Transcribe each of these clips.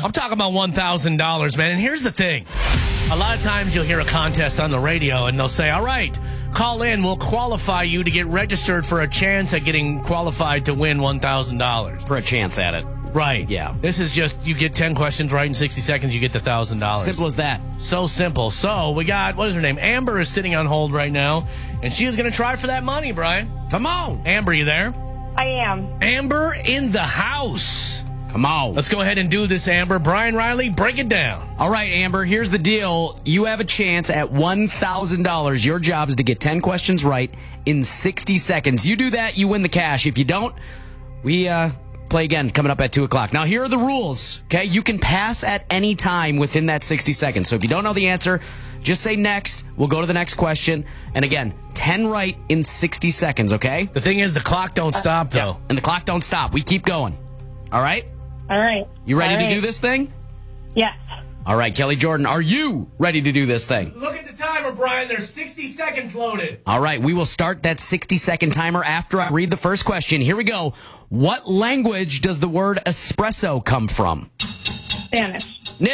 I'm talking about $1,000, man. And here's the thing. A lot of times you'll hear a contest on the radio and they'll say, all right, call in. We'll qualify you to get registered for a chance at getting qualified to win $1,000. For a chance at it. Right. Yeah. This is just, you get 10 questions right in 60 seconds, you get the $1,000. Simple as that. So simple. So we got, what is her name? Amber is sitting on hold right now, and she is going to try for that money, Brian. Come on. Amber, you there? I am. Amber in the house. Come on. Let's go ahead and do this, Amber. Brian Riley, break it down. All right, Amber, here's the deal. You have a chance at $1,000. Your job is to get 10 questions right in 60 seconds. You do that, you win the cash. If you don't, we play again coming up at 2 o'clock. Now, here are the rules, okay? You can pass at any time within that 60 seconds. So if you don't know the answer, just say next. We'll go to the next question. And again, 10 right in 60 seconds, okay? The thing is, the clock don't stop, though. Yeah, and the clock don't stop. We keep going. All right? All right. You ready All to right. do this thing? Yes. All right, Kelly Jordan, are you ready to do this thing? Look at the timer, Brian. There's 60 seconds loaded. All right, we will start that 60-second timer after I read the first question. Here we go. What language does the word espresso come from? Spanish. No!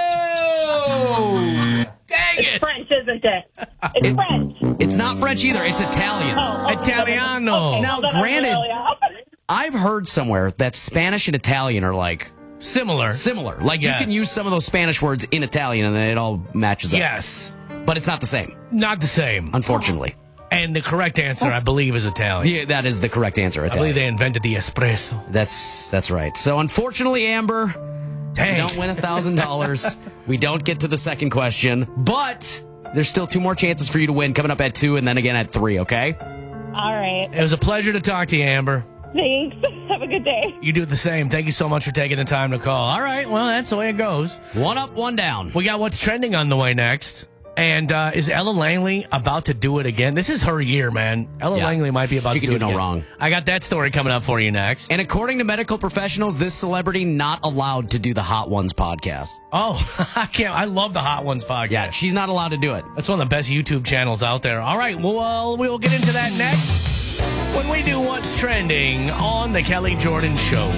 Dang It's it. French, isn't it? It's French. It's not French either. It's Italian. Oh, Italiano. okay, Now, well, then I'm granted- really off. I've heard somewhere that Spanish and Italian are like Similar. similar. Like Yes. you can use some of those Spanish words in Italian and then it all matches up. Yes. But it's not the same, Not the same. unfortunately. And the correct answer, I believe, is Italian. Yeah, that is the correct answer. I believe Italian. they invented the espresso. That's right. So unfortunately, Amber, Dang. we don't win $1,000. We don't get to the second question, but there's still 2 more chances for you to win coming up at 2 and then again at 3, okay? All right. It was a pleasure to talk to you, Amber. Thanks. Have a good day. You do the same. Thank you so much for taking the time to call. All right, well, that's the way it goes. 1 up, 1 down. We got what's trending on the way next. And is Ella Langley about to do it again? This is her year, man. Ella Yeah. Langley might be about She to can do do it no again. wrong. I got that story coming up for you next. And according to medical professionals, this celebrity not allowed to do the Hot Ones podcast. Oh, I can't. I love the Hot Ones podcast. Yeah, she's not allowed to do it. That's one of the best YouTube channels out there. All right, well, we'll get into that next when we do what's trending on the Kelly Jordan Show.